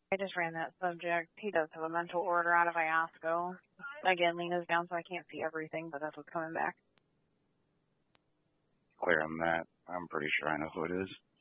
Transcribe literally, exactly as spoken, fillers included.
I just ran that subject. He does have a mental order out of Iosco. Again, Lena's down, so I can't see everything, but that's what's coming back. Clear on that. I'm pretty sure I know who it is.